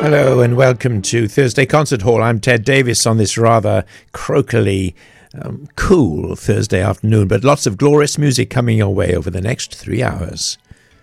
Hello and welcome to Thursday Concert Hall. I'm Ted Davis on this rather croakily cool Thursday afternoon, but lots of glorious music coming your way over the next 3 hours.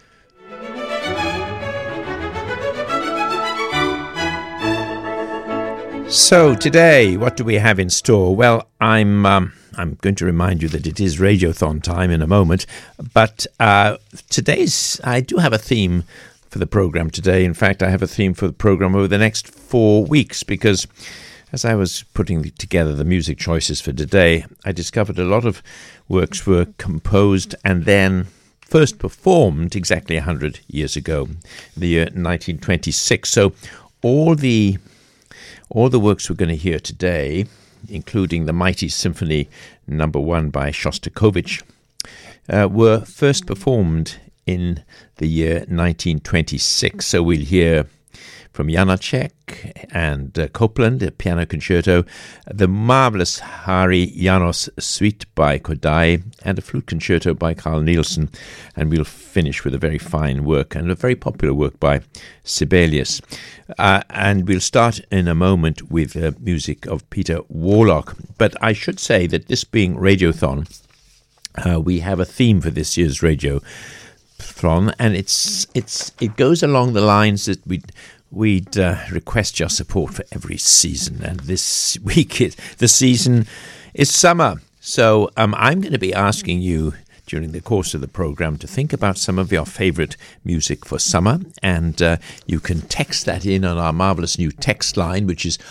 So today, what do we have in store? Well, I'm going to remind you that it is Radiothon time in a moment, but I do have a theme for the program today. In fact, I have a theme for the program over the next 4 weeks, because as I was putting together the music choices for today, I discovered a lot of works were composed and then first performed exactly 100 years ago, the year 1926. So all the works we're going to hear today, including the Mighty Symphony No. 1 by Shostakovich, were first performed in the year 1926. So we'll hear from Janacek and Copland, a piano concerto, the marvelous Hari Janos Suite by Kodály, and a flute concerto by Carl Nielsen. And we'll finish with a very fine work and a very popular work by Sibelius. And we'll start in a moment with music of Peter Warlock. But I should say that this being Radiothon, we have a theme for this year's Radiothon, and it goes along the lines that we'd request your support for every season. And this week the season is summer. So I'm going to be asking you during the course of the program to think about some of your favorite music for summer, and you can text that in on our marvelous new text line, which is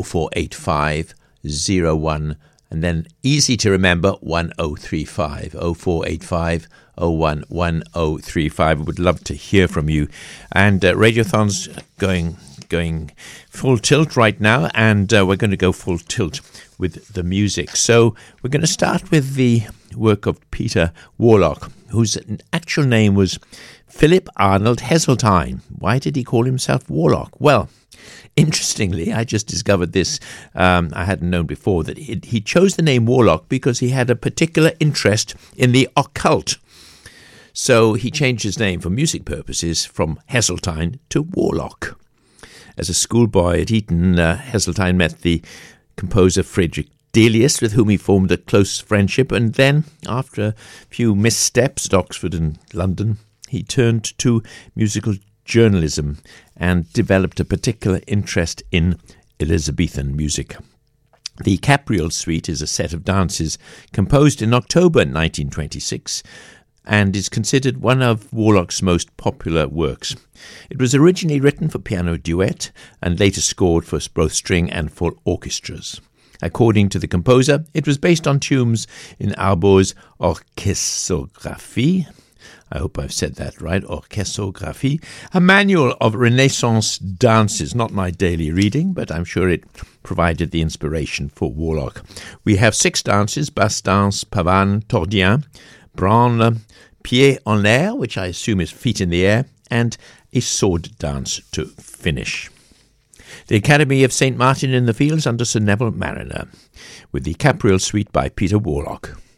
048501, and then easy to remember, 1035, 0485 011035. I would love to hear from you. And Radiothon's going full tilt right now, and we're going to go full tilt with the music. So we're going to start with the work of Peter Warlock, whose actual name was Philip Arnold Heseltine. Why did he call himself Warlock? Well, interestingly, I just discovered this, I hadn't known before, that he chose the name Warlock because he had a particular interest in the occult. So he changed his name for music purposes from Heseltine to Warlock. As a schoolboy at Eton, Heseltine met the composer Friedrich Delius, with whom he formed a close friendship, and then, after a few missteps at Oxford and London, he turned to musical journalism and developed a particular interest in Elizabethan music. The Capriol Suite is a set of dances composed in October 1926 and is considered one of Warlock's most popular works. It was originally written for piano duet and later scored for both string and full orchestras. According to the composer, it was based on tunes in Arbaud's Orchestographie, I hope I've said that right, Orchestographie, a manual of Renaissance dances, not my daily reading, but I'm sure it provided the inspiration for Warlock. We have 6 dances: basse danse, pavane, tordien, branle, pied en l'air, which I assume is feet in the air, and a sword dance to finish. The Academy of St. Martin in the Fields under Sir Neville Marriner, with the Capriol Suite by Peter Warlock.